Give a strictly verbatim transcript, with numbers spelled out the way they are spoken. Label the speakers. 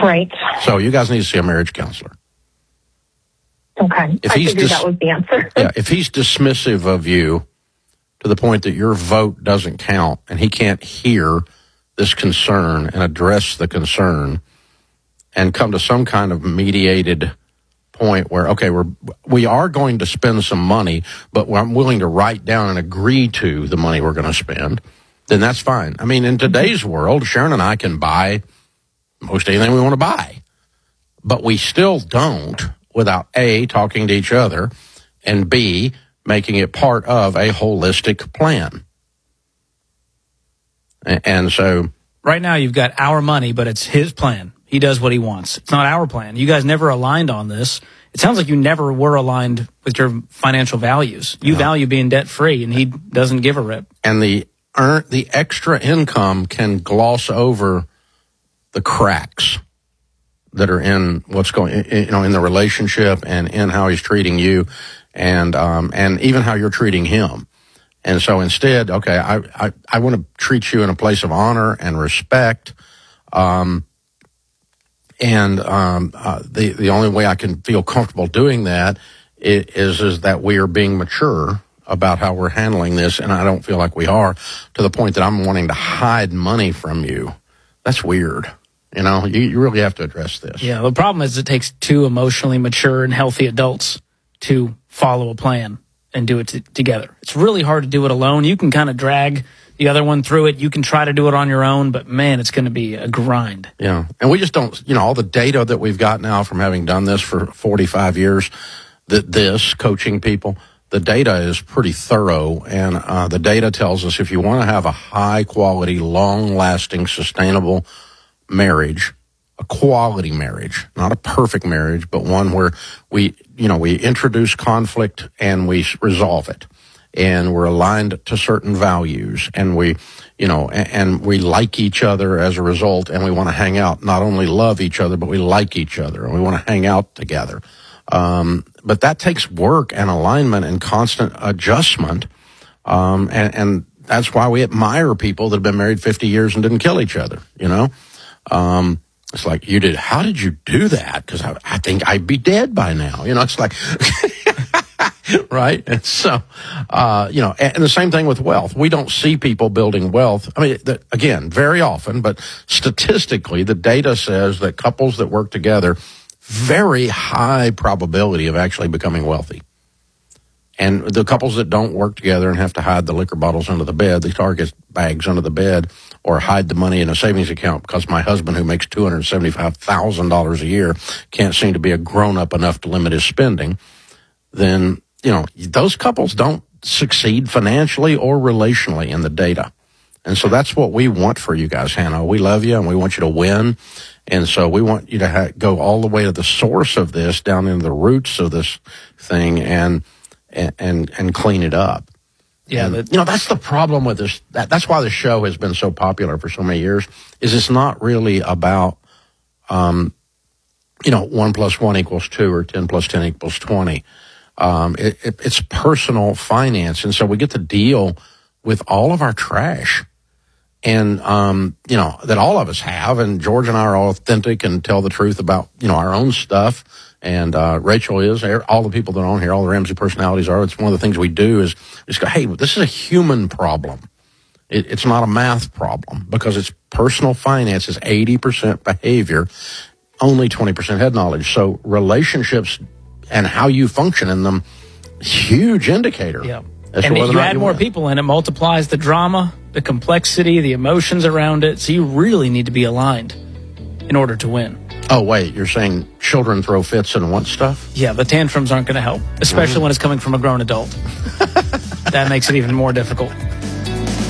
Speaker 1: Right.
Speaker 2: So you guys need to see a marriage counselor.
Speaker 1: Okay.
Speaker 2: If
Speaker 1: I
Speaker 2: he's
Speaker 1: figured
Speaker 2: dis-
Speaker 1: that was the answer.
Speaker 2: Yeah, if he's dismissive of you to the point that your vote doesn't count and he can't hear this concern and address the concern and come to some kind of mediated point where, okay, we're, we are going to spend some money, but I'm willing to write down and agree to the money we're going to spend, then that's fine. I mean, in today's world, Sharon and I can buy most anything we want to buy, but we still don't without A, talking to each other, and B, making it part of a holistic plan. And so...
Speaker 3: Right now you've got our money, but it's his plan. He does what he wants. It's not our plan. You guys never aligned on this. It sounds like you never were aligned with your financial values. You yeah. value being debt-free, and he doesn't give a rip.
Speaker 2: And the earn, the extra income can gloss over the cracks that are in what's going, you know, in the relationship and in how he's treating you, and um, and even how you're treating him. And so instead, okay, I I, I want to treat you in a place of honor and respect. Um, and um, uh, the the only way I can feel comfortable doing that is is that we are being mature about how we're handling this, and I don't feel like we are, to the point that I'm wanting to hide money from you. That's weird. You know, you, you really have to address this.
Speaker 3: Yeah, the problem is it takes two emotionally mature and healthy adults to follow a plan and do it t- together. It's really hard to do it alone. You can kind of drag the other one through it. You can try to do it on your own, but man, it's going to be a grind.
Speaker 2: Yeah, and we just don't, you know, all the data that we've got now from having done this for forty-five years, that this, coaching people, the data is pretty thorough, and uh, the data tells us if you want to have a high-quality, long-lasting, sustainable marriage, a quality marriage, not a perfect marriage, but one where we, you know, we introduce conflict and we resolve it, and we're aligned to certain values, and we, you know, and, and we like each other as a result, and we want to hang out, not only love each other, but we like each other, and we want to hang out together. Um, but that takes work and alignment and constant adjustment, um, and, and that's why we admire people that have been married fifty years and didn't kill each other, you know? Um, it's like, you did, how did you do that? Because I, I think I'd be dead by now. You know, it's like, right? And so, uh, you know, and the same thing with wealth. We don't see people building wealth. I mean, the, again, very often, but statistically, the data says that couples that work together, very high probability of actually becoming wealthy. And the couples that don't work together and have to hide the liquor bottles under the bed, the Target bags under the bed, or hide the money in a savings account because my husband, who makes two hundred seventy-five thousand dollars a year, can't seem to be a grown-up enough to limit his spending, then, you know, those couples don't succeed financially or relationally in the data. And so that's what we want for you guys, Hannah. We love you, and we want you to win. And so we want you to ha- go all the way to the source of this, down into the roots of this thing, and and and, and clean it up.
Speaker 3: Yeah,
Speaker 2: and,
Speaker 3: but,
Speaker 2: you know, that's the problem with this. That, that's why the show has been so popular for so many years, is it's not really about, um, you know, one plus one equals two or ten plus ten equals twenty. Um, it, it, it's personal finance. And so we get to deal with all of our trash. And, um, you know, that all of us have. And George and I are authentic and tell the truth about, you know, our own stuff. And uh, Rachel is, all the people that are on here, all the Ramsey personalities are. It's one of the things we do is just go, hey, this is a human problem. It, it's not a math problem, because it's personal finance is eighty percent behavior, only twenty percent head knowledge. So relationships and how you function in them, huge indicator.
Speaker 3: Yeah. And you add more people and it multiplies the drama, the complexity, the emotions around it. So you really need to be aligned in order to win.
Speaker 2: Oh, wait, you're saying children throw fits and want stuff?
Speaker 3: Yeah, the tantrums aren't going to help, especially mm-hmm. when it's coming from a grown adult. That makes it even more difficult.